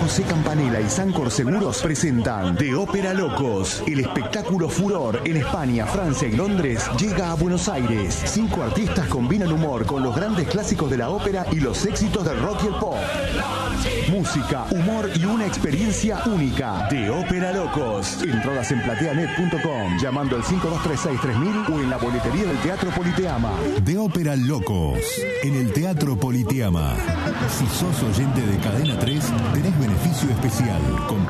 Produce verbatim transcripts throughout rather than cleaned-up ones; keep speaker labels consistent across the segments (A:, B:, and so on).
A: José Campanella y Sancor Seguros presentan The Ópera Locos. El espectáculo furor en España, Francia y Londres llega a Buenos Aires. Cinco artistas combinan humor con los grandes clásicos de la ópera y los éxitos del rock y el pop. Música, humor y una experiencia única. The Ópera Locos. Entradas en plateanet punto com, llamando al cinco dos tres seis tres mil o en la boletería del Teatro Politeama.
B: The Ópera Locos, en el Teatro Politeama. Si sos oyente de Cadena tres, tenés beneficio especial. Con...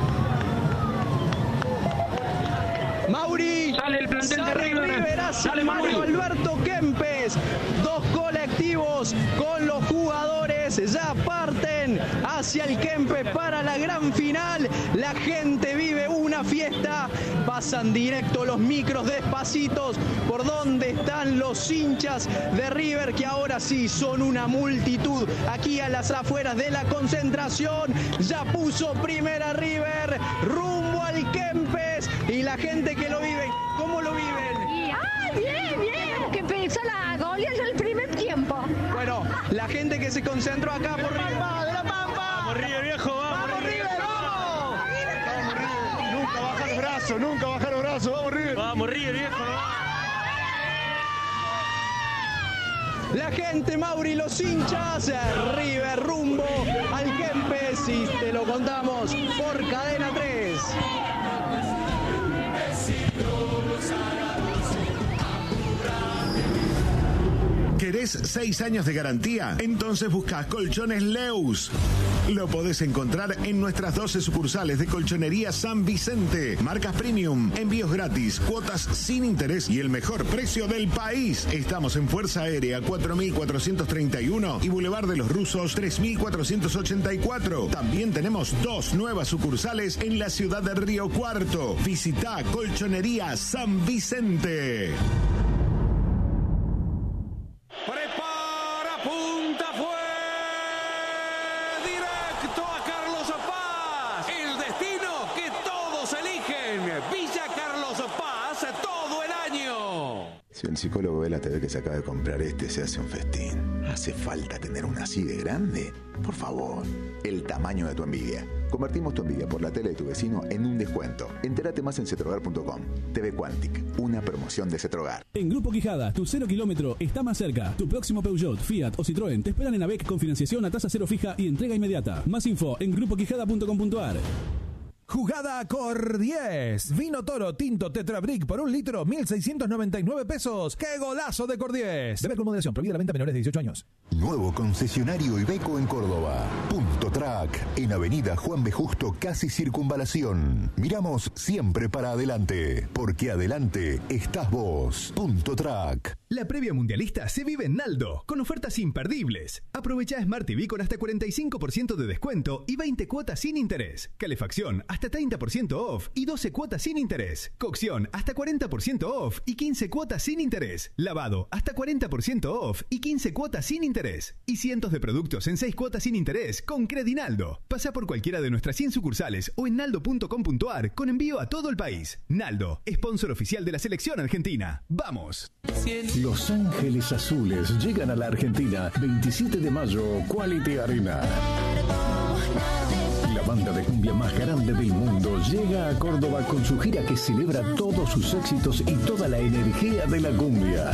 C: Mauri,
D: sale el plantel
C: sale
D: de River,
C: River hace
D: sale
C: Mario
D: Mauri.
C: Alberto Kempes, dos colectivos con los jugadores ya parten hacia el Kempes para la gran final. La gente vive una fiesta, pasan directo los micros despacitos por donde están los hinchas de River, que ahora sí son una multitud aquí a las afueras de la concentración. Ya puso primera River rumbo al Kempes y la gente que lo vive, ¿cómo lo viven?
E: Y, ¡ay, bien, bien! Que empezó la goleada del primer tiempo.
C: Bueno, la gente que se concentró acá por River.
D: ¡De la Pampa! ¡Vamos River, viejo! ¡Vamos,
C: ¡Vamos River, vamos!
F: Vamos River, nunca bajar los brazos, nunca bajar los brazos, vamos River.
D: ¡Vamos River, viejo!
C: La gente, Mauri, los hinchas, River rumbo al Kempes y te lo contamos por Cadena tres.
G: ¿Querés seis años de garantía? Entonces busca Colchones Leus. Lo podés encontrar en nuestras doce sucursales de Colchonería San Vicente. Marcas premium, envíos gratis, cuotas sin interés y el mejor precio del país. Estamos en Fuerza Aérea cuatro mil cuatrocientos treinta y uno y Boulevard de los Rusos tres mil cuatrocientos ochenta y cuatro. También tenemos dos nuevas sucursales en la ciudad de Río Cuarto. Visita Colchonería San Vicente.
D: Prepara, punta, fue directo a Carlos Paz. El destino que todos eligen. Villa Carlos Paz todo el año.
H: Si el psicólogo ve la T V que se acaba de comprar este, se hace un festín. ¿Hace falta tener una así de grande? Por favor, el tamaño de tu envidia. Convertimos tu envidia por la tele de tu vecino en un descuento. Entérate más en cetrogar punto com. T V Quantic, una promoción de Cetrogar.
I: En Grupo Quijada, tu cero kilómetro está más cerca. Tu próximo Peugeot, Fiat o Citroën te esperan en A B E C con financiación a tasa cero fija y entrega inmediata. Más info en grupo quijada punto com punto a r.
J: Jugada Cor diez. Vino Toro Tinto Tetra Brick por un litro, mil seiscientos noventa y nueve pesos. ¡Qué golazo de Cor diez! Beber con moderación. Prohibida la venta a menores de dieciocho años.
B: Nuevo concesionario Iveco en Córdoba. Punto Track, en Avenida Juan B. Justo, casi Circunvalación. Miramos siempre para adelante, porque adelante estás vos. Punto Track.
K: La previa mundialista se vive en Naldo, con ofertas imperdibles. Aprovecha Smart T V con hasta cuarenta y cinco por ciento de descuento y veinte cuotas sin interés. Calefacción hasta treinta por ciento off y doce cuotas sin interés. Cocción hasta cuarenta por ciento off y quince cuotas sin interés. Lavado hasta cuarenta por ciento off y quince cuotas sin interés. Y cientos de productos en seis cuotas sin interés con Credinaldo. Pasa por cualquiera de nuestras cien sucursales o en naldo punto com punto a r con envío a todo el país. Naldo, sponsor oficial de la selección argentina. ¡Vamos!
L: Los Ángeles Azules llegan a la Argentina veintisiete de mayo, Quality Arena. La banda de cumbia más grande del mundo llega a Córdoba con su gira que celebra todos sus éxitos y toda la energía de la cumbia.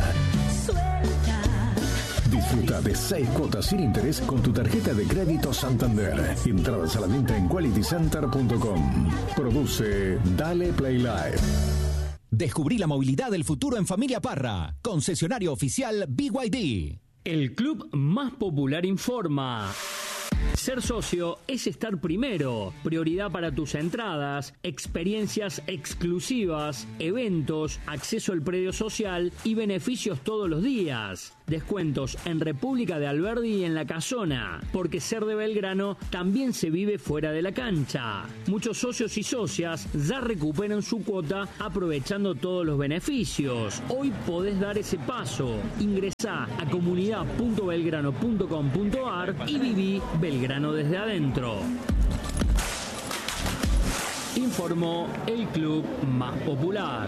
L: Disfruta de seis cuotas sin interés con tu tarjeta de crédito Santander. Entradas a la venta en quality center punto com. Produce Dale Play Live.
M: Descubrí la movilidad del futuro en Familia Parra. Concesionario oficial B Y D.
N: El club más popular informa. Ser socio es estar primero. Prioridad para tus entradas, experiencias exclusivas, eventos, acceso al predio social y beneficios todos los días. Descuentos en República de Alberdi y en La Casona, porque ser de Belgrano también se vive fuera de la cancha. Muchos socios y socias ya recuperan su cuota aprovechando todos los beneficios. Hoy podés dar ese paso. Ingresá a comunidad punto belgrano punto com punto a r y viví Belgrano desde adentro. Informó el club más popular.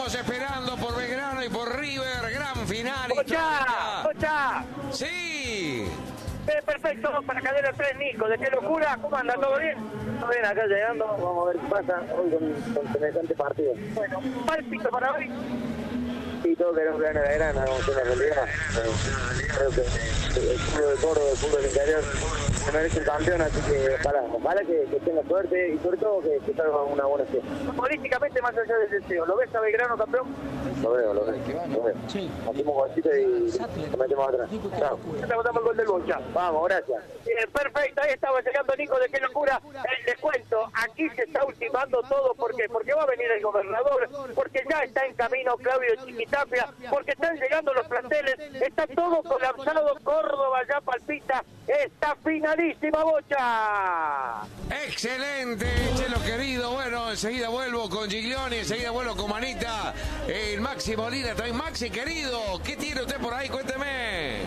D: Seguimos esperando por Belgrano y por River. Gran final.
O: ¡Bocha! ¡Bocha!
D: ¡Sí!
O: Eh, perfecto, para Cadena tres, Nico. ¿De qué locura? ¿Cómo anda? ¿Todo bien? Todo bien, acá llegando. Vamos a ver qué pasa hoy con, con semejante partido. Bueno, pálpito para hoy. Sí, todo queremos ganar la grana, vamos a tener realidad. Eh, creo que el fútbol de Córdoba, el fútbol del interior, se merece un campeón, así que ojalá, ojalá que, que tenga suerte y sobre todo que, que salga una buena fiesta. Políticamente, más allá del deseo, ¿lo ves a Belgrano campeón? Lo veo, lo veo, lo veo. Sí. Hacemos golcito y nos metemos atrás. Chao. Ya te botamos el gol del Bocha. Vamos, gracias. Bien, perfecto, ahí estaba llegando Nico, de qué locura. El descuento, aquí se está ultimando todo, ¿por qué? Porque va a venir el gobernador, porque ya está en camino Claudio Chiquitapia, porque están llegando los planteles, está todo colapsado, Córdoba ya palpita, está finalísima, Bocha.
D: Excelente, Chelo querido. Bueno, enseguida vuelvo con Giglioni, enseguida vuelvo con Manita, el Maxi Molina también. Maxi querido, ¿qué tiene usted por ahí? Cuénteme.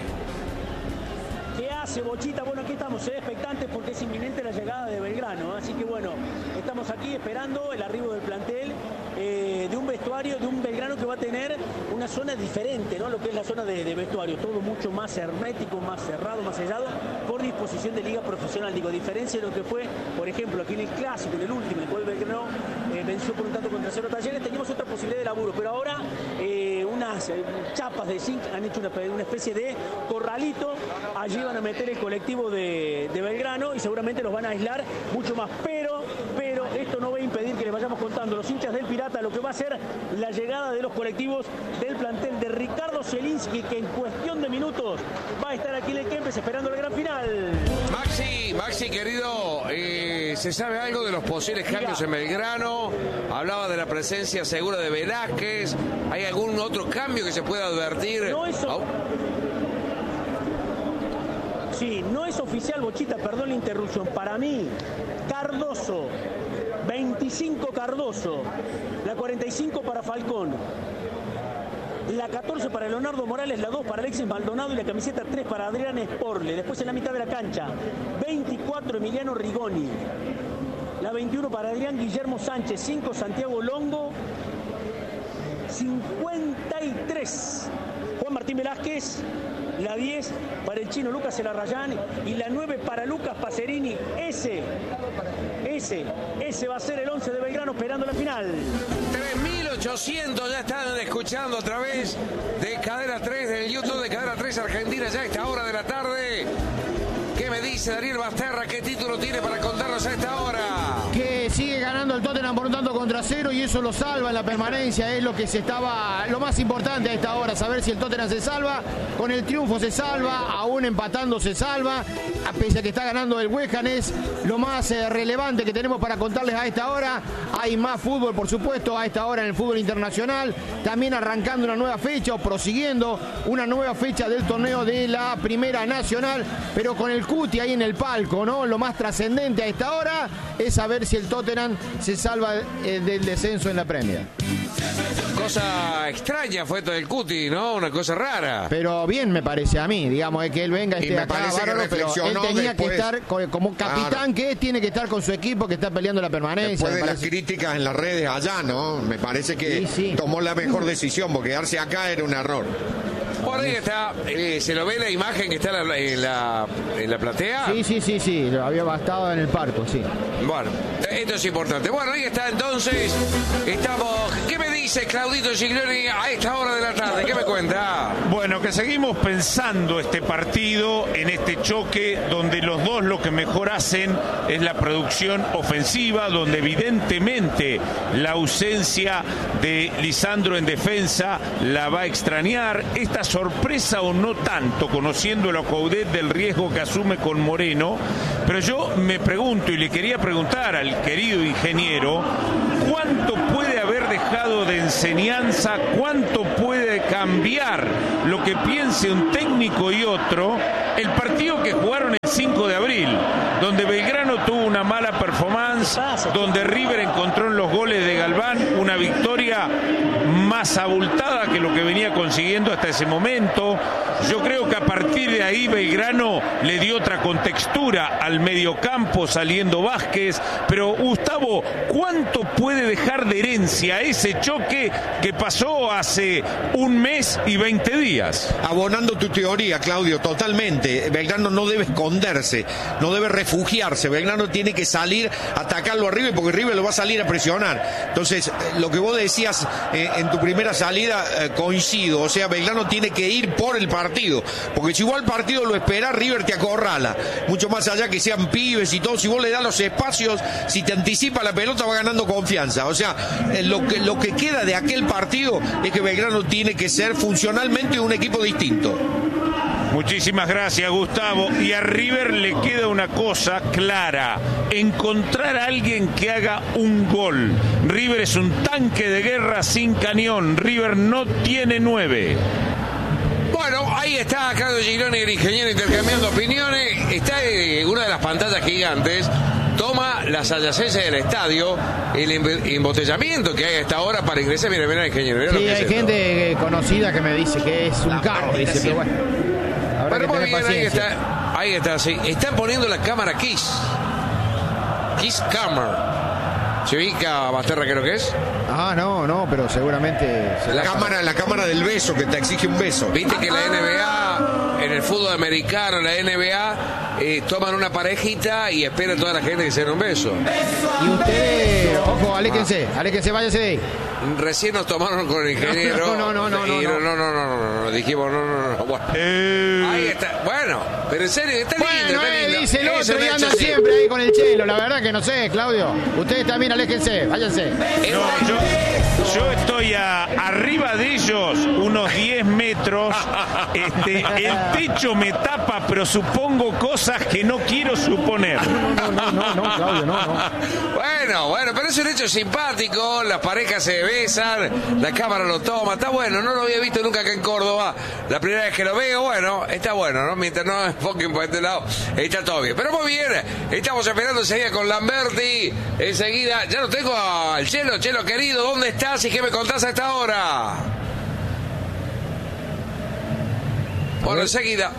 P: ¿Qué hace, Bochita? Bueno, aquí estamos eh, expectantes porque es inminente la llegada de Belgrano, así que bueno, estamos aquí esperando el arribo del plantel, eh, de un vestuario, de un Belgrano que va a tener una zona diferente, ¿no? Lo que es la zona de, de vestuario, todo mucho más hermético, más cerrado, más sellado, por disposición de liga profesional. Digo, a diferencia de lo que fue, por ejemplo, aquí en el clásico, en el último, en el cual Belgrano eh, venció por un tanto contra Cero Talleres, teníamos otra posibilidad de laburo, pero ahora eh, unas eh, chapas de zinc han hecho una, una especie de corralito. Allí van a meter el colectivo de, de Belgrano y seguramente los van a aislar mucho más, pero, pero esto no va a impedir que les vayamos contando los hinchas del Pirata lo que va a ser la llegada de los colectivos del plantel de Ricardo Zielinski, que en cuestión de minutos va a estar aquí en el Kempes esperando la gran final.
D: Maxi, Maxi querido, eh, ¿se sabe algo de los posibles cambios en Belgrano? Hablaba de la presencia segura de Velázquez. ¿Hay algún otro cambio que se pueda advertir?
P: No, eso... Oh. Sí, no es oficial, Bochita, perdón la interrupción. Para mí, Cardoso, veinticinco Cardoso, la cuarenta y cinco para Falcón, la catorce para Leonardo Morales, la dos para Alexis Maldonado y la camiseta tres para Adrián Sporle. Después en la mitad de la cancha, veinticuatro Emiliano Rigoni, la veintiuno para Adrián Guillermo Sánchez, cinco Santiago Longo, cincuenta y tres Juan Martín Velázquez, la diez para el chino Lucas Elarrayán y la nueve para Lucas Pacerini. Ese, ese, ese va a ser el once de Belgrano esperando la final.
D: tres mil ochocientos ya están escuchando a través de Cadena tres, del YouTube de Cadena tres Argentina, ya a esta hora de la tarde. ¿Qué me dice Daniel Basterra? ¿Qué título tiene para contarnos a esta hora?
Q: Que sigue ganando el Tottenham por un tanto contra cero y eso lo salva en la permanencia. Es lo que se estaba, lo más importante a esta hora, saber si el Tottenham se salva. Con el triunfo se salva, aún empatando se salva, a pesar que está ganando el West Ham. Es lo más eh, relevante que tenemos para contarles a esta hora. Hay más fútbol, por supuesto, a esta hora en el fútbol internacional. También arrancando una nueva fecha o prosiguiendo una nueva fecha del torneo de la Primera Nacional, pero con el Cuti ahí en el palco, ¿no? Lo más trascendente a esta hora es saber si el Tottenham se salva eh, del descenso en la Premier.
D: Cosa extraña fue todo el Cuti, ¿no? Una cosa rara.
Q: Pero bien me parece a mí, digamos, es que él venga, esté acá, bárbaro, pero él tenía después, que estar, como capitán claro. que es, tiene que estar con su equipo que está peleando la permanencia.
R: Después de las críticas en las redes allá, ¿no? Me parece que sí, sí. tomó la mejor decisión, porque quedarse acá era un error.
D: Por ahí está, eh, ¿se lo ve la imagen que está en la, en la, en la platea?
Q: Sí, sí, sí, sí, lo había bastado en el parco, sí.
D: Bueno, esto es importante. Bueno, ahí está entonces, estamos... ¿Qué me dice Claudito Giglioni a esta hora de la tarde? ¿Qué me cuenta?
S: Bueno, que seguimos pensando este partido, en este choque, donde los dos lo que mejor hacen es la producción ofensiva, donde evidentemente la ausencia de Lisandro en defensa la va a extrañar. Esta sorpresa o no tanto, conociendo la Coudet del riesgo que asume con Moreno, pero yo me pregunto y le quería preguntar al querido ingeniero, ¿cuánto puede haber dejado de enseñanza, cuánto puede cambiar lo que piense un técnico y otro el partido que jugaron el cinco de abril? donde Belgrano tuvo una mala performance, donde River encontró en los goles de Galván una victoria más abultada que lo que venía consiguiendo hasta ese momento. Yo creo que a partir de ahí Belgrano le dio otra contextura al mediocampo saliendo Vázquez, pero Gustavo, ¿cuánto puede dejar de herencia ese choque que pasó hace un mes y veinte días?
R: Abonando tu teoría, Claudio, totalmente. Belgrano no debe esconderse, no debe refugiarse. Belgrano tiene que salir a atacarlo a River, porque River lo va a salir a presionar. Entonces, lo que vos decías eh, en tu primera salida, eh, coincido. O sea, Belgrano tiene que ir por el partido, porque si igual el partido lo espera, River te acorrala. Mucho más allá que sean pibes y todo, si vos le das los espacios, si te anticipa la pelota, va ganando confianza. O sea, eh, lo que, lo que queda de aquel partido es que Belgrano tiene que ser funcionalmente un equipo distinto.
S: Muchísimas gracias, Gustavo. Y a River le queda una cosa clara: encontrar a alguien que haga un gol. River es un tanque de guerra sin cañón. River no tiene nueve.
D: Bueno, ahí está Claudio Gigliotti, el ingeniero, intercambiando opiniones. Está en una de las pantallas gigantes. Toma las adyacencias del estadio, el embotellamiento que hay a esta hora para ingresar. Mira, mira, ingeniero. Mira,
Q: sí,
D: lo que
Q: hay
D: es
Q: gente
D: esto.
Q: conocida que me dice que es un caos. Dice, pero bueno, habrá
D: Pero
Q: que
D: muy
Q: tener
D: bien, ahí
Q: paciencia.
D: está, ahí está, sí. Están poniendo la cámara Kiss. Kiss Camera. ¿Se ubica, Basterra, qué es lo que es?
Q: Ah, no, no, pero seguramente...
R: La cámara, la cámara del beso, que te exige un beso.
D: Viste que la N B A, en el fútbol americano, la N B A, eh, toman una parejita y esperan a toda la gente que se den un beso.
Q: Y ustedes, ojo, aléquense,
D: Ah.
Q: aléquense, váyase de ahí.
D: Recién nos tomaron con el ingeniero.
Q: No, no, no, no,
D: y
Q: no,
D: no, no, no, no, no, no, dijimos, no, no, no. Bueno. Ahí está. Bueno, pero en serio, está lindo,
Q: Bueno,
D: está
Q: eh,
D: lindo.
Q: dice el
D: Eso
Q: otro
D: me
Q: y
D: ha
Q: anda
D: hecho así.
Q: siempre ahí con el chelo. La verdad que no sé, Claudio. Ustedes también aléjense, váyanse.
S: No, yo, yo estoy a, arriba de ellos unos diez metros. Este, el techo me tapa, pero supongo cosas que no quiero suponer.
Q: No, no, no, no, Claudio, no, no.
D: Bueno, bueno, pero es un hecho simpático. Las parejas se besan, la cámara lo toma. Está bueno, no lo había visto nunca acá en Córdoba. La primera vez que lo veo, bueno, está bueno, ¿no? Mientras no enfoquen por este lado, está todo bien. Pero muy bien, estamos esperando enseguida con Lamberti. Enseguida, ya lo tengo al Chelo. Chelo querido, ¿dónde estás y qué me contás a esta hora? Bueno, enseguida.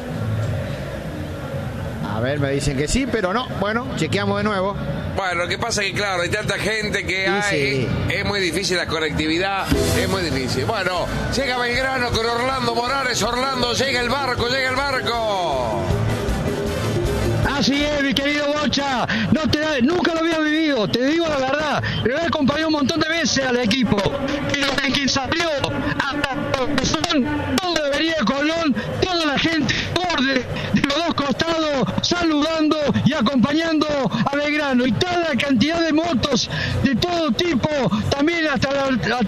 Q: A ver, me dicen que sí, pero no. Bueno, chequeamos de nuevo.
D: Bueno, lo que pasa es que, claro, hay tanta gente que
Q: Sí,
D: hay,
Q: sí.
D: es muy difícil la conectividad, es muy difícil. Bueno, llega Belgrano con Orlando Morales. Orlando, llega el barco, llega el barco.
T: Así es, mi querido Bocha, no te, nunca lo había vivido, te digo la verdad, lo he acompañado un montón de veces al equipo, pero en quien salió hasta todo debería de Colón, toda la gente borde de los dos costados, saludando y acompañando a Belgrano, y toda la cantidad de motos de todo tipo, también hasta la... la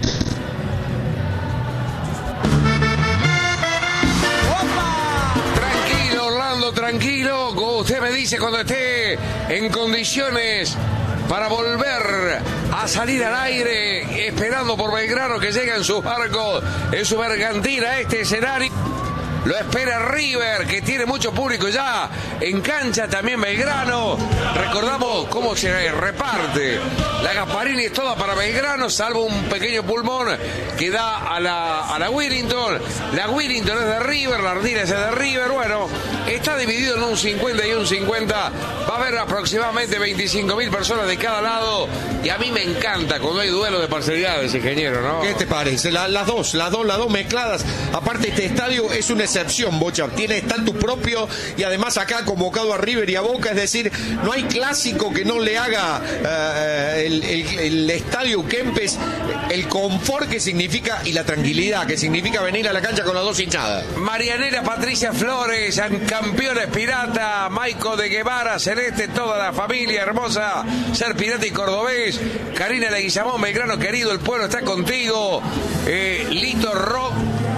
D: Tranquilo, Orlando, tranquilo. Como usted me dice, cuando esté en condiciones para volver a salir al aire, esperando por Belgrano que llegue en sus barcos, en su mercantil a este escenario. Lo espera River, que tiene mucho público ya en cancha, también Belgrano. Recordamos cómo se reparte. La Gasparini es toda para Belgrano, salvo un pequeño pulmón que da a la, a la Willington. La Willington es de River, la Ardiles es de River. Bueno, está dividido en un cincuenta y un cincuenta. Va a haber aproximadamente veinticinco mil personas de cada lado. Y a mí me encanta cuando hay duelo de parcialidades, ingeniero, ¿no?
R: ¿Qué te parece? La- las dos, las dos, las dos mezcladas. Aparte, este estadio es una excepción, Bocha. Tiene estatus propio y además acá ha convocado a River y a Boca. Es decir, no hay clásico que no le haga eh, el, el- el estadio Kempes el confort que significa y la tranquilidad que significa venir a la cancha con las dos hinchadas.
D: Marianela Patricia Flores, campeones pirata, Maico de Guevara, Celeste, toda la familia hermosa, ser pirata y cordobés, Karina Leguizamón, Belgrano querido, el pueblo está contigo, eh, Lito Rock,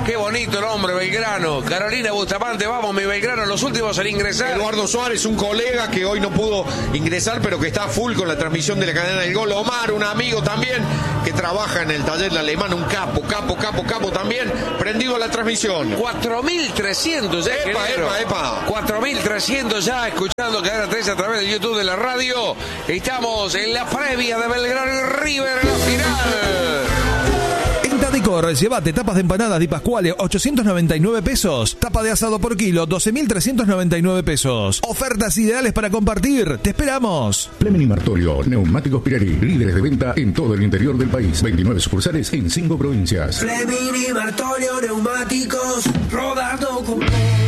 D: Qué bonito el hombre, Belgrano. Carolina Bustamante, vamos, mi Belgrano, los últimos en ingresar.
R: Eduardo Suárez, un colega que hoy no pudo ingresar, pero que está full con la transmisión de la cadena del gol. Omar, un amigo también, que trabaja en el taller La Alemana, un capo, capo, capo, capo también, prendido a la transmisión.
D: cuatro mil trescientos ya,
R: epa, epa, epa.
D: cuatro mil trescientos ya, escuchando Cadena tres a través de YouTube de la radio. Estamos en la previa de Belgrano y River en la final.
J: En Tadicor, llévate tapas de empanadas Di Pasquale, ochocientos noventa y nueve pesos. Tapa de asado por kilo, doce mil trescientos noventa y nueve pesos. Ofertas ideales para compartir. ¡Te esperamos!
L: Fleming Martorio, Neumáticos Pirelli, líderes de venta en todo el interior del país. veintinueve sucursales en cinco provincias.
U: Fleming Martorio, Neumáticos, rodando con...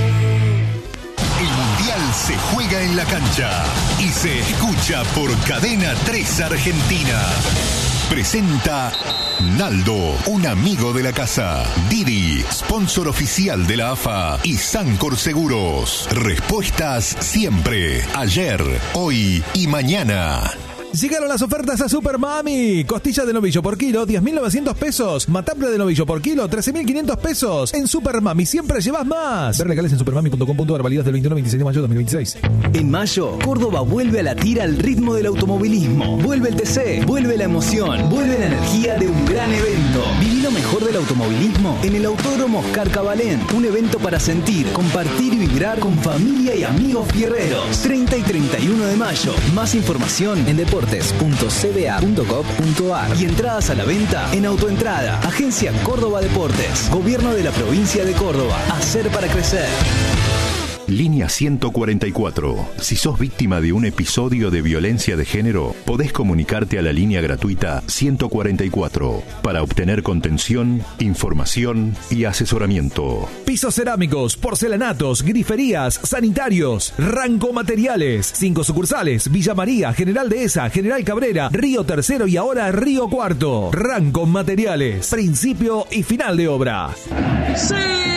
B: El Mundial se juega en la cancha y se escucha por Cadena tres Argentina. Presenta Naldo, un amigo de la casa. Didi, sponsor oficial de la A F A. Y Sancor Seguros. Respuestas siempre, ayer, hoy y mañana.
J: Llegaron las ofertas a Super Mami. Costilla de novillo por kilo, diez mil novecientos pesos. Matambre de novillo por kilo, trece mil quinientos pesos. En Super Mami siempre llevas más. Ver legales en supermami punto com punto ar, válidas del veintiuno al veintiséis de mayo de dos mil veintiséis.
M: En mayo, Córdoba vuelve a latir al ritmo del automovilismo. Vuelve el T C, vuelve la emoción, vuelve la energía de un gran evento. Viví lo mejor del automovilismo en el Autódromo Oscar Cabalén. Un evento para sentir, compartir y vibrar con familia y amigos fierreros. treinta y treinta y uno de mayo. Más información en deportes punto c b a punto gov punto ar y entradas a la venta en Autoentrada. Agencia Córdoba Deportes. Gobierno de la provincia de Córdoba. Hacer para crecer.
B: Línea ciento cuarenta y cuatro. Si sos víctima de un episodio de violencia de género, podés comunicarte a la línea gratuita ciento cuarenta y cuatro para obtener contención, información y asesoramiento.
J: Pisos cerámicos, porcelanatos, griferías, sanitarios, Ranco Materiales. Cinco sucursales: Villa María, General Dehesa, General Cabrera, Río Tercero y ahora Río Cuarto. Ranco Materiales. Principio y final de obra.
D: ¡Sí!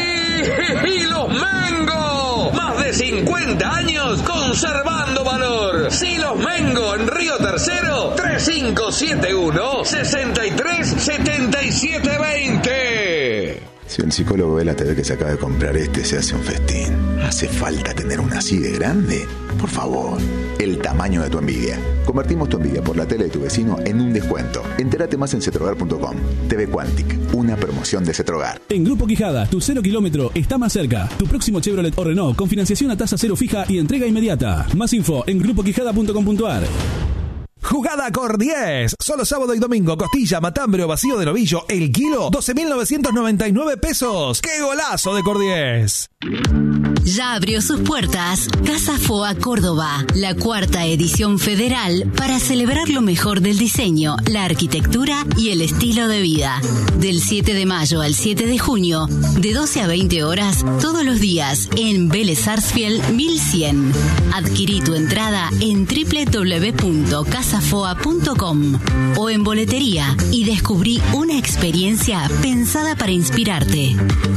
D: ¡Y los Mengo! Más de cincuenta años conservando valor. Silos Mengo en Río Tercero, tres cinco siete uno, seis tres siete siete dos cero.
H: Si el psicólogo ve la T V que se acaba de comprar este, se hace un festín. ¿Hace falta tener una así de grande? Por favor. El tamaño de tu envidia. Convertimos tu envidia por la tele de tu vecino en un descuento. Entérate más en cetrogar punto com. T V Quantic, una promoción de Cetrogar.
I: En Grupo Quijada, tu cero kilómetro está más cerca. Tu próximo Chevrolet o Renault con financiación a tasa cero fija y entrega inmediata. Más info en grupo quijada punto com punto ar.
J: Jugada Cor diez. Solo sábado y domingo. Costilla, matambre o vacío de novillo. El kilo, doce mil novecientos noventa y nueve pesos. ¡Qué golazo de Cor diez!
V: Ya abrió sus puertas Casa Foa Córdoba, la cuarta edición federal para celebrar lo mejor del diseño, la arquitectura y el estilo de vida. Del siete de mayo al siete de junio, de doce a veinte horas, todos los días, en Vélez Sarsfield mil cien. Adquirí tu entrada en doble u doble u doble u punto casa foa punto com o en boletería y descubrí una experiencia pensada para inspirarte.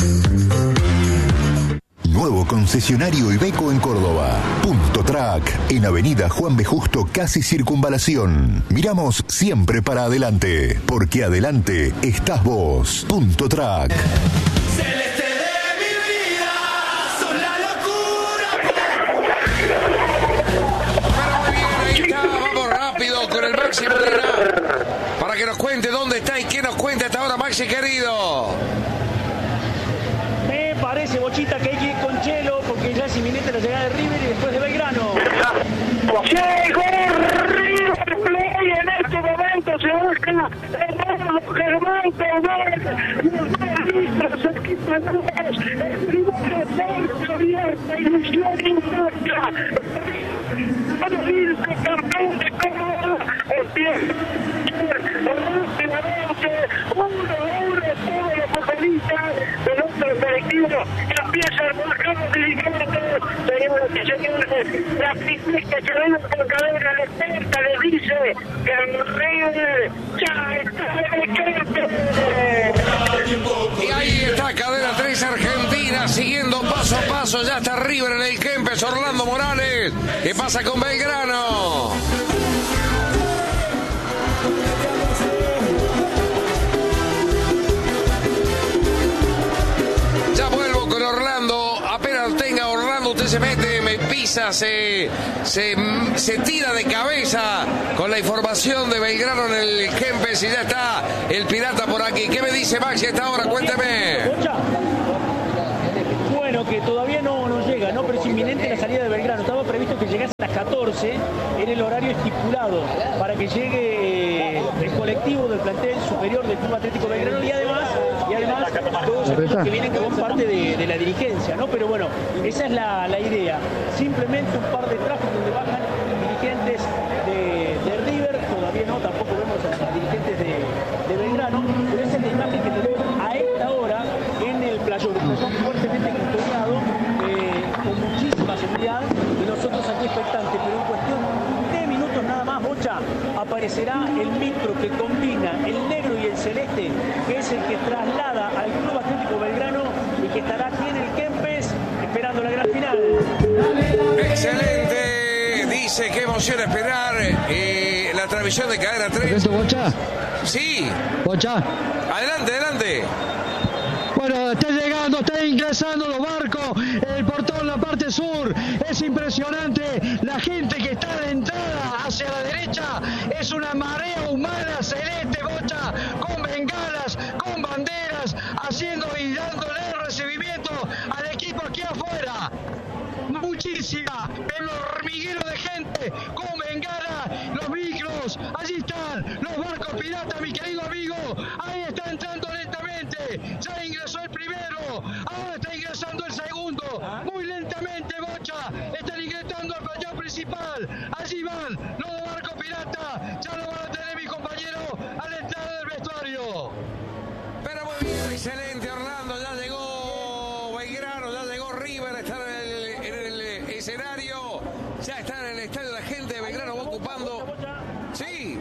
B: Nuevo concesionario Iveco en Córdoba. Punto Track, en Avenida Juan B. Justo, casi Circunvalación. Miramos siempre para adelante, porque adelante estás vos. Punto Track.
U: Celeste de mi vida, son la locura.
D: Ahí está, vamos rápido con el Maxi Molina para que nos cuente dónde está y qué nos cuenta hasta ahora, Maxi querido.
P: Me parece, Bochita, que hay que ir con Chelo porque ya es inminente la llegada de River y después de Belgrano.
O: Llegó River Play en este momento, se busca el Germán Teodoro, los equipos nuevos, el primero de abierta, ilusión intacta. Vamos a ir campeón de Córdoba, empieza rápidamente, uno a uno, todos los futbolistas del otro colectivo, empieza el marcador delicado, señoras y señores, la pista que vemos con cadena de experta le dice que el River ya está en el campo.
D: Y ahí está Cadena tres Argentina siguiendo paso a paso, ya está River en el Kempes, Orlando Morales. ¿Qué pasa con Belgrano? se mete, me pisa, se, se, se tira de cabeza con la información de Belgrano en el Kempes y ya está el Pirata por aquí. ¿Qué me dice Maxi a esta hora? Cuénteme.
P: Bueno, que todavía no, no llega, ¿no? Pero es inminente la salida de Belgrano. Estaba previsto que llegase a las catorce en el horario estipulado para que llegue el colectivo del plantel superior del Club Atlético Belgrano y además, y además todos aquellos que vienen como parte de, de la dirigencia, ¿no? Pero bueno, esa es la, la idea. Simplemente un par de trajes donde bajan dirigentes de, de River, todavía no, tampoco vemos a los dirigentes de, de Belgrano, pero esa es la imagen que tenemos a esta hora en el playón. Son fuertemente custodiados, eh, con muchísima seguridad, y nosotros aquí expectantes, pero en cuestión de minutos nada más, Bocha, aparecerá el micro que combina el negro y el celeste, que es el que traslada al Club Atlético Belgrano y que estará aquí en el Kempes esperando la gran final.
D: Excelente, dice, qué emoción esperar eh, la transmisión de Cadena tres.
T: Bocha?
D: Sí.
T: Bocha.
D: Adelante, adelante.
T: Bueno, está llegando, está ingresando los barcos, el portón, la parte sur, es impresionante, la gente que está de entrada hacia la derecha, es una marea humana celeste, Bocha, con bengalas, con banderas, haciendo y dándole recibimiento al equipo aquí afuera. Muchísima, el hormiguero de gente, con bengala, los micros, allí están los barcos piratas, mi querido amigo, ahí está entrando lentamente, ya ingresó el primero, ahora está ingresando el segundo, muy lentamente, Bocha, están ingresando al playón principal, allí van los barcos piratas, ya lo van a tener mis compañeros a la entrada del vestuario.
D: Pero muy bien, excelente, Orlando, ya llegó Belgrano, ya llegó River, está en el, en el escenario, ya está en el estadio, la gente de Belgrano va ocupando. Sí.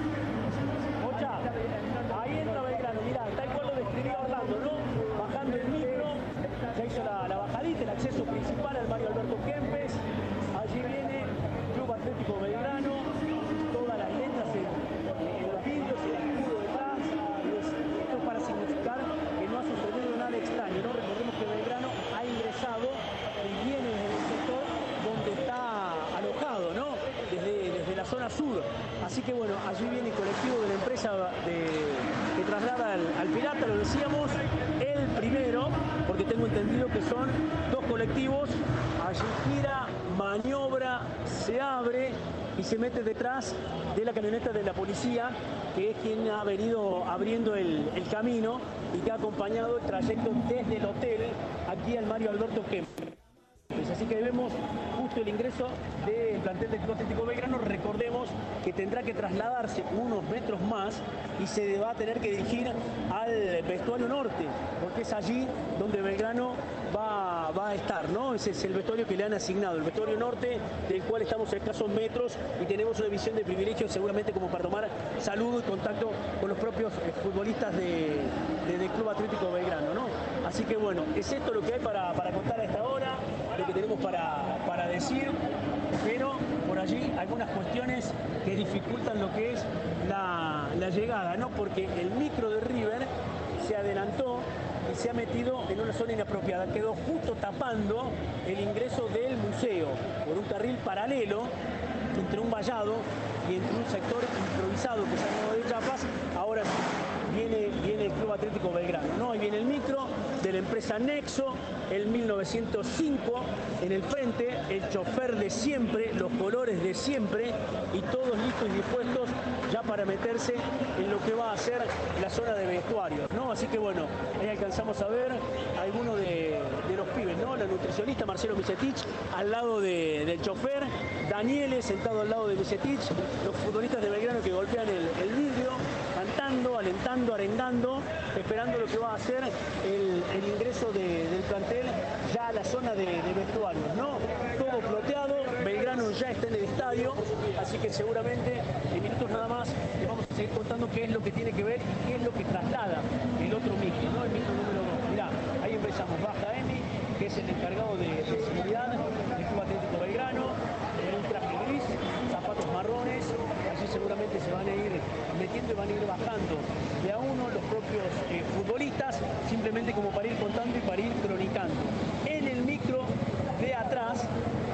P: Bocha, ahí entra Belgrano, mirá, tal cual lo describió Orlando, ¿no? Bajando el micro, ya hizo la, la bajadita, el acceso principal al Mario Alberto Kempes, allí viene Club Atlético Belgrano, todas las letras en, en los vidrios, el escudo detrás, esto es para significar que no ha sucedido nada extraño, ¿no? Recordemos que Belgrano ha ingresado y viene desde el sector donde está alojado, ¿no? Desde, desde la zona sur. Así que bueno, allí viene el colectivo de la empresa de, que traslada al, al Pirata, lo decíamos, el primero, porque tengo entendido que son dos colectivos, allí gira, maniobra, se abre y se mete detrás de la camioneta de la policía, que es quien ha venido abriendo el, el camino y que ha acompañado el trayecto desde el hotel aquí al Mario Alberto Kempes. Así que vemos justo el ingreso del plantel del Club Atlético Belgrano. Recordemos que tendrá que trasladarse unos metros más y se va a tener que dirigir al vestuario norte, porque es allí donde Belgrano va, va a estar, ¿no? Ese es el vestuario que le han asignado, el vestuario norte, del cual estamos a escasos metros y tenemos una visión de privilegio seguramente como para tomar saludo y contacto con los propios futbolistas de, de, del Club Atlético Belgrano, ¿no? Así que bueno, es esto lo que hay para, para contar a esta hora, lo que tenemos para, para decir, pero por allí algunas cuestiones que dificultan lo que es la, la llegada, ¿no? Porque el micro de River se adelantó y se ha metido en una zona inapropiada, quedó justo tapando el ingreso del museo por un carril paralelo entre un vallado y entre un sector improvisado que se ha llamado de chapas. Ahora viene, viene el Club Atlético Belgrano, ¿no? Ahí viene el micro de la empresa Nexo, el mil novecientos cinco, en el frente, el chofer de siempre, los colores de siempre y todos listos y dispuestos ya para meterse en lo que va a ser la zona de vestuarios, ¿no? Así que bueno, ahí alcanzamos a ver a algunos de, de los pibes, ¿no? La nutricionista Marcelo Misetich al lado de, del chofer, Daniele sentado al lado de Misetich, los futbolistas de Belgrano que golpean el, el vidrio, cantando, alentando, arengando, esperando lo que va a ser el, el ingreso de, del plantel ya a la zona de, de vestuarios, ¿no? Todo ploteado, Belgrano ya está en el estadio, así que seguramente en minutos nada más les vamos a seguir contando qué es lo que tiene que ver y qué es lo que traslada el otro micro, ¿no? El micro número dos. Mirá, ahí empezamos, baja Emi, que es el encargado de, de seguridad del Club Atlético Belgrano, en un traje gris, zapatos marrones, allí seguramente se van a ir metiendo y van a ir bajando de a uno los propios eh, futbolistas, simplemente como para ir contando y para ir cronicando. En el micro de atrás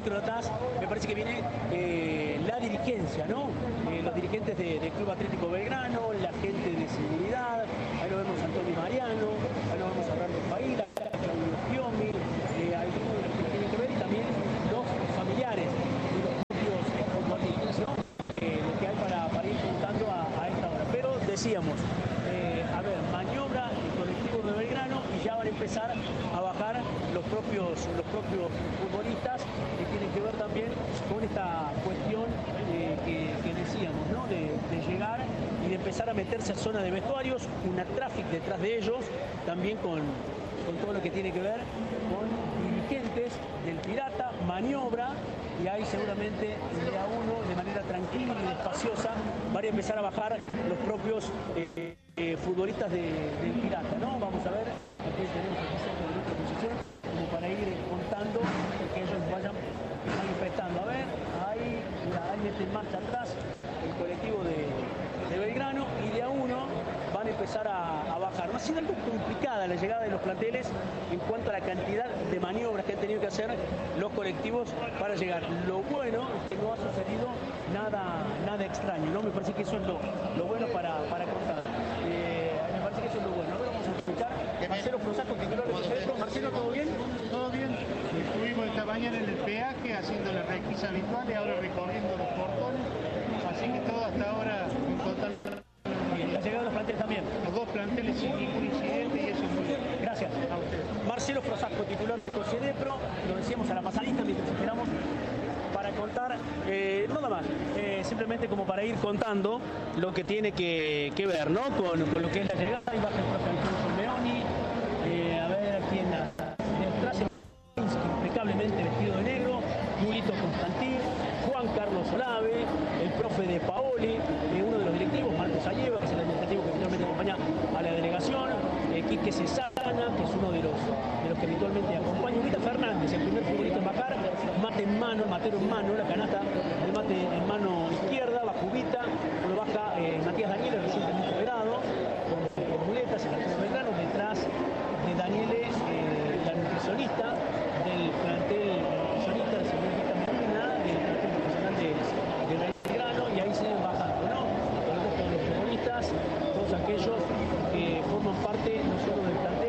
P: micro de atrás, me parece que viene eh, la dirigencia, ¿no? Eh, los dirigentes de, del Club Atlético Belgrano, la gente de seguridad, ahí lo vemos a Antonio Mariano, ahí lo vemos a Rando Faila, a Claudio Fiomi, eh, hay uno de los que tienen que ver y también los familiares de los propios futbolistas, ¿no? Eh, lo que hay para, para ir contando a, a esta hora. Pero decíamos, eh, a ver, maniobra el colectivo de Belgrano y ya van a empezar a bajar los propios, los propios futbolistas, que tienen que ver también con esta cuestión eh, que, que decíamos, ¿no? De, de llegar y de empezar a meterse a zona de vestuarios, una tráfico detrás de ellos, también con, con todo lo que tiene que ver con dirigentes del Pirata, maniobra, y ahí seguramente de a uno, de manera tranquila y despaciosa, van a empezar a bajar los propios eh, eh, futbolistas de, del Pirata, ¿no? Vamos a ver, aquí tenemos aquí cerca de nuestra posición, como para ir contando que ellos vayan manifestando. A ver, ahí, mira, ahí mete en marcha atrás el colectivo de, de Belgrano y de a uno van a empezar a, a bajar. No ha sido algo complicada la llegada de los planteles en cuanto a la cantidad de maniobras que han tenido que hacer los colectivos para llegar. Lo bueno es que no ha sucedido nada, nada extraño, ¿no? Me parece que eso es lo, lo bueno para, para contar. Eh, me parece que eso es lo bueno. Ahora vamos a escuchar a Marcelo Frosasco, titular de Centro. Marcelo, ¿todo bien?
F: Todo bien. Estuvimos esta mañana en el peaje haciendo la requisa habitual y ahora recorriendo los portones. Así que todo hasta ahora en total.
P: Bien, la llegada de los planteles también.
F: Los dos planteles sin ningún incidente y eso es muy bien.
P: Gracias a ustedes. Marcelo Frosasco, titular de COSEDEPRO, lo decíamos a la pasadita mientras esperamos para contar, eh, nada más, eh, simplemente como para ir contando lo que tiene que, que ver, ¿no? Con, con lo que es la llegada. Ahí baja el profe Alfonso Meoni, eh, a ver aquí en la detrás, impecablemente vestido de negro, Julito Constantín, Juan Carlos Olave, el profe de Paoli, eh, uno de los directivos, Marcos Ayeva, que es el administrativo que finalmente acompaña a la delegación, eh, Quique Cesana, que es uno de los, de los que habitualmente acompaña, Rita Fernández, el primer futbolista en bajar, mate en mano, el matero en mano, la canasta de mate en mano izquierda, bajo Ubita, lo baja eh, Matías Daniel, recientemente liberado, con, con muletas, el arquero Belgrano, detrás de Daniel, eh, la nutricionista del plantel nutricionista, de señorita Medina, del plantel profesional de, de Belgrano, y ahí se bajan, ¿no? El resto de los futbolistas, todos aquellos que forman parte no solo del plantel,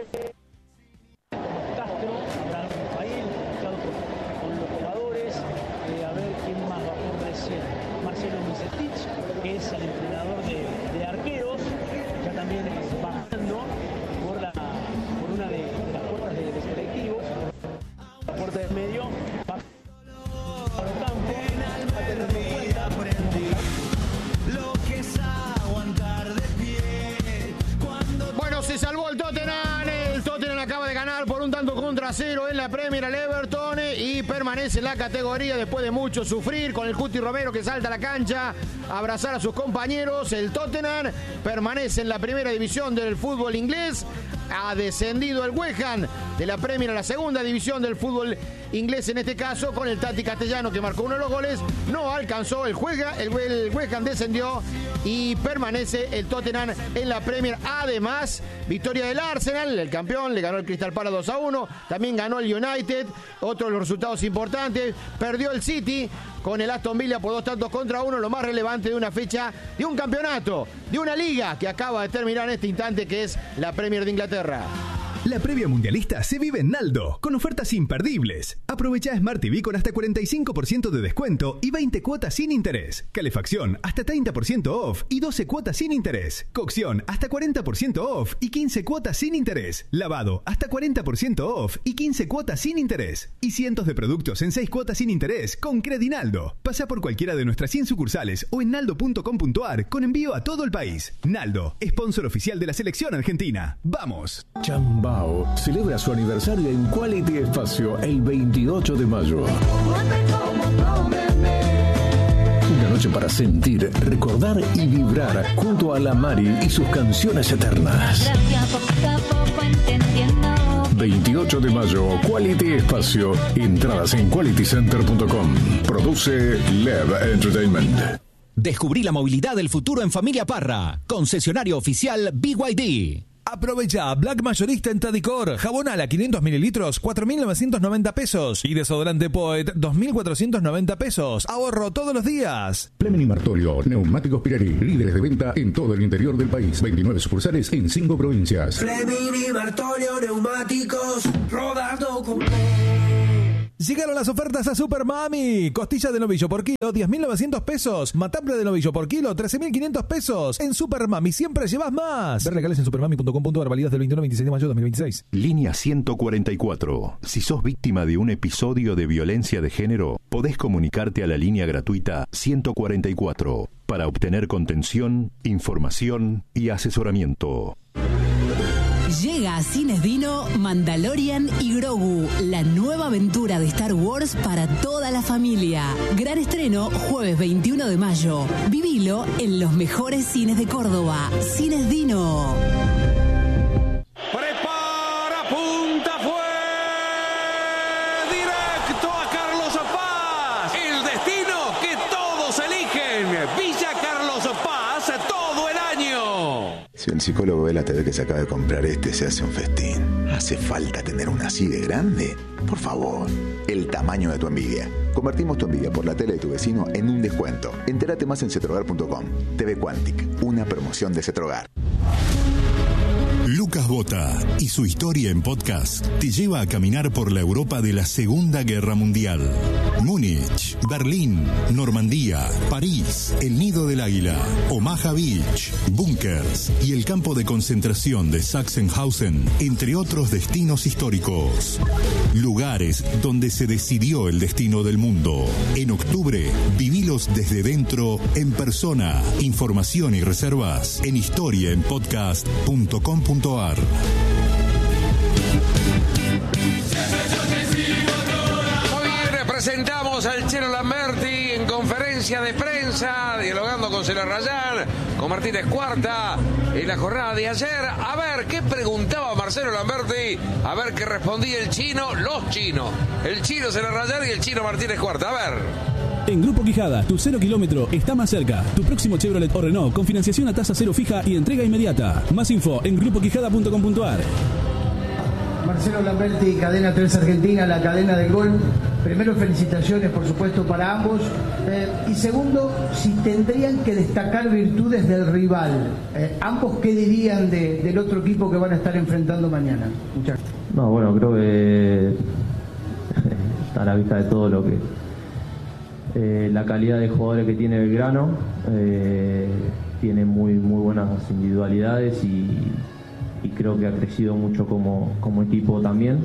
P: Castro, Abraham Rafael, con los jugadores, eh, a ver quién más bajó recién, Marcelo Misetich, que es el entrenador de, de arqueros, ya también bajando por, la, por una de, de las puertas de, de colectivos, la puerta del medio, baja a los campos, a tenerlo en cuenta,
U: lo que es aguantar de pie.
Q: Bueno, se salvó el Tottenham. El Tottenham acaba de ganar por un tanto contra cero en la Premier al Everton y permanece en la categoría después de mucho sufrir, con el Cuti Romero que salta a la cancha a abrazar a sus compañeros. El Tottenham permanece en la primera división del fútbol inglés. Ha descendido el West Ham de la Premier a la segunda división del fútbol inglés, en este caso con el Tati Castellano, que marcó uno de los goles. No alcanzó el juega, el, el West Ham descendió y permanece el Tottenham en la Premier. Además, victoria del Arsenal, el campeón, le ganó el Crystal Palace dos a uno. También ganó el United, otro de los resultados importantes. Perdió el City con el Aston Villa por dos tantos contra uno, lo más relevante de una fecha, de un campeonato, de una liga que acaba de terminar en este instante, que es la Premier de Inglaterra.
K: La previa mundialista se vive en Naldo, con ofertas imperdibles. Aprovecha Smart T V con hasta cuarenta y cinco por ciento de descuento y veinte cuotas sin interés. Calefacción hasta treinta por ciento off y doce cuotas sin interés. Cocción hasta cuarenta por ciento off y quince cuotas sin interés. Lavado hasta cuarenta por ciento off y quince cuotas sin interés. Y cientos de productos en seis cuotas sin interés con Credinaldo. Pasa por cualquiera de nuestras cien sucursales o en naldo punto com punto ar con envío a todo el país. Naldo, sponsor oficial de la selección argentina. ¡Vamos!
L: Chambao celebra su aniversario en Quality Espacio el veintiocho de mayo. Una noche para sentir, recordar y vibrar junto a la Mari y sus canciones eternas. veintiocho de mayo, Quality Espacio. Entradas en quality center punto com. Produce Lev Entertainment.
A: Descubrí la movilidad del futuro en Familia Parra. Concesionario oficial B Y D.
J: Aprovecha Black Mayorista en Tadicor. Jabón ala quinientos mililitros, cuatro mil novecientos noventa pesos. Y desodorante Poet, dos mil cuatrocientos noventa pesos. Ahorro todos los días.
L: Fleming y Martolio, Neumáticos Pirelli, líderes de venta en todo el interior del país. veintinueve sucursales en cinco provincias.
U: Fleming y Martolio, neumáticos, rodando con...
J: Llegaron las ofertas a Super Mami. Costilla de novillo por kilo, diez mil novecientos pesos. Matambre de novillo por kilo, trece mil quinientos pesos. En Super Mami siempre llevas más. Ver legales en supermami punto com punto ar, válidas del veintiuno al veintiséis de mayo de dos mil veintiséis.
B: Línea ciento cuarenta y cuatro. Si sos víctima de un episodio de violencia de género, podés comunicarte a la línea gratuita ciento cuarenta y cuatro para obtener contención, información y asesoramiento.
V: Llega a Cines Dino Mandalorian y Grogu, la nueva aventura de Star Wars para toda la familia. Gran estreno jueves veintiuno de mayo. Vivilo en los mejores cines de Córdoba. Cines Dino.
D: Prepara, punta, fue directo a Carlos Paz. El destino que todos eligen. Villa Carlos Paz todo el año.
H: Si el psicólogo ve la T V que se acaba de comprar este, se hace un festín. ¿Hace falta tener una así de grande? Por favor, el tamaño de tu envidia. Convertimos tu envidia por la tele de tu vecino en un descuento. Entérate más en cetrogar punto com. T V Quantic, una promoción de Cetrogar.
B: Lucas Bota y su historia en podcast te lleva a caminar por la Europa de la Segunda Guerra Mundial. Múnich, Berlín, Normandía, París, el Nido del Águila, Omaha Beach, búnkers y el campo de concentración de Sachsenhausen, entre otros destinos históricos. Lugares donde se decidió el destino del mundo. En octubre, vivilos desde dentro en persona. Información y reservas en historia en podcast punto com punto ar.
D: Muy bien, presentamos al Chelo Lamberti en conferencia de prensa, dialogando con Cela Rayán, con Martínez Cuarta, en la jornada de ayer. A ver, ¿qué preguntaba Marcelo Lamberti? A ver qué respondía el chino, los chinos. El chino Cela Rayán y el chino Martínez Cuarta. A ver.
I: En Grupo Quijada, tu cero kilómetro está más cerca. Tu próximo Chevrolet o Renault con financiación a tasa cero fija y entrega inmediata. Más info en grupo quijada punto com punto ar.
A: Marcelo Lamberti, Cadena tres Argentina, la cadena del gol. Primero, felicitaciones, por supuesto, para ambos. Eh, y segundo, si tendrían que destacar virtudes del rival, eh, ambos, ¿qué dirían de, del otro equipo que van a estar enfrentando mañana? Muchas gracias.
E: No, bueno, creo que está a la vista de todo lo que... Eh, la calidad de jugadores que tiene Belgrano, eh, tiene muy muy buenas individualidades y, y creo que ha crecido mucho como, como equipo también.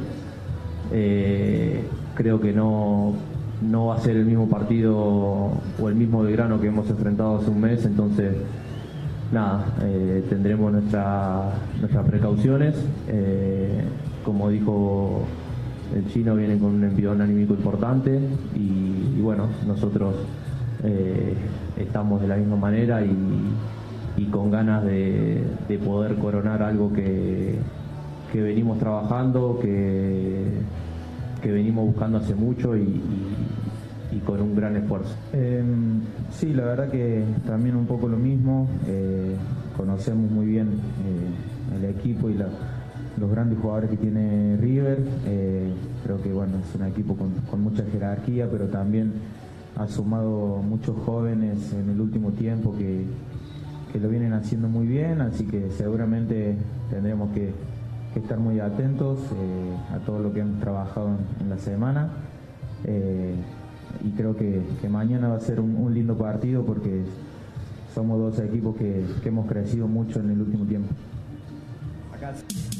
E: Eh, creo que no, no va a ser el mismo partido o el mismo Belgrano que hemos enfrentado hace un mes, entonces nada, eh, tendremos nuestra, nuestras precauciones. Eh, como dijo el chino, viene con un envión anímico importante y, y bueno, nosotros eh, estamos de la misma manera y, y con ganas de, de poder coronar algo que, que venimos trabajando, que, que venimos buscando hace mucho y, y, y con un gran esfuerzo.
W: Eh, sí, la verdad que también un poco lo mismo. Eh, conocemos muy bien eh, el equipo y la los grandes jugadores que tiene River. Eh, creo que bueno, es un equipo con, con mucha jerarquía, pero también ha sumado muchos jóvenes en el último tiempo que, que lo vienen haciendo muy bien, así que seguramente tendremos que, que estar muy atentos eh, a todo lo que hemos trabajado en, en la semana. Eh, y creo que, que mañana va a ser un, un lindo partido porque somos dos equipos que, que hemos crecido mucho en el último tiempo.
D: Acá.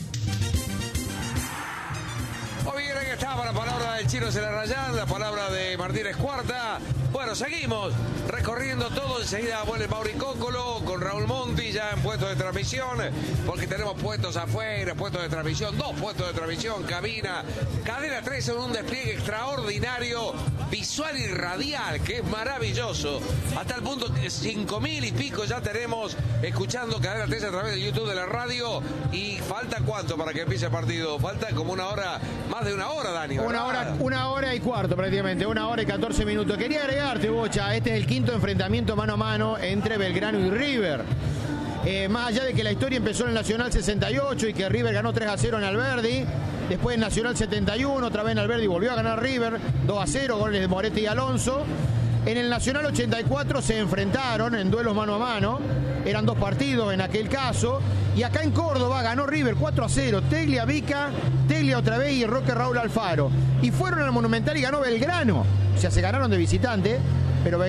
D: Muy bien, ahí estaba la palabra del chino Cela Rayán, la palabra de Martínez Cuarta. Bueno, seguimos recorriendo todo. Enseguida vuelve Mauri Cócolo con Raúl Monti ya en puestos de transmisión, porque tenemos puestos afuera, puestos de transmisión, dos puestos de transmisión, cabina. Cadena tres en un despliegue extraordinario, visual y radial, que es maravilloso. Hasta el punto que cinco mil y pico ya tenemos escuchando Cadena tres a través de YouTube de la radio. ¿Y falta cuánto para que empiece el partido? Falta como una hora, más de una hora, Dani, ¿verdad?
Q: Una hora, una hora y cuarto prácticamente, una hora y catorce minutos. Quería agregarte, Bocha, este es el quinto enfrentamiento mano a mano entre Belgrano y River. Eh, más allá de que la historia empezó en el Nacional sesenta y ocho y que River ganó tres a cero en Alberdi, después en Nacional setenta y uno, otra vez en Alberdi volvió a ganar River dos a cero, goles de Moretti y Alonso. En el Nacional ochenta y cuatro se enfrentaron en duelos mano a mano, eran dos partidos en aquel caso, y acá en Córdoba ganó River cuatro a cero, Teglia Vica, Teglia otra vez y Roque Raúl Alfaro. Y fueron al Monumental y ganó Belgrano, o sea, se ganaron de visitante, pero